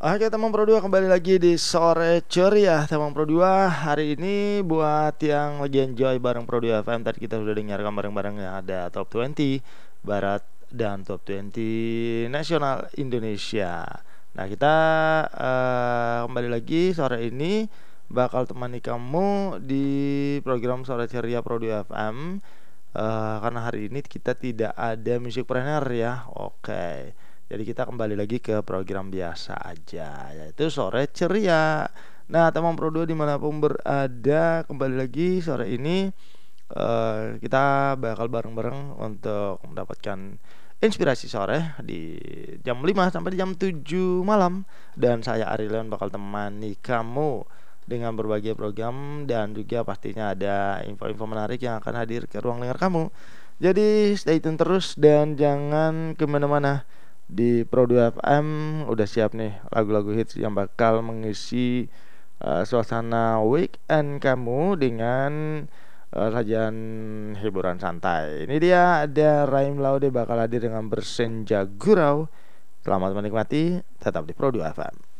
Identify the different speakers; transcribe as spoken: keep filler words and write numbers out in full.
Speaker 1: Oke teman Pro dua, kembali lagi di Sore Ceria teman Pro dua. Hari ini buat yang lagi enjoy bareng Pro dua F M, tadi kita sudah dengarkan bareng-bareng yang ada Top dua puluh Barat dan Top dua puluh Nasional Indonesia. Nah kita uh, kembali lagi sore ini bakal temani kamu di program Sore Ceria Pro dua F M, uh, karena hari ini kita tidak ada music planner ya. Oke, jadi kita kembali lagi ke program biasa aja, yaitu Sore Ceria. Nah teman Pro dua dimanapun berada, kembali lagi sore ini uh, kita bakal bareng-bareng untuk mendapatkan inspirasi sore di jam lima sampai di jam tujuh malam. Dan saya Ari Leon bakal temani kamu dengan berbagai program, dan juga pastinya ada info-info menarik yang akan hadir ke ruang dengar kamu. Jadi stay tune terus dan jangan kemana-mana. Di Pro dua F M udah siap nih lagu-lagu hits yang bakal mengisi uh, suasana weekend kamu dengan uh, sajian hiburan santai. Ini dia, ada Raim Laude bakal hadir dengan Bersenja Gurau. Selamat menikmati, tetap di Pro dua F M.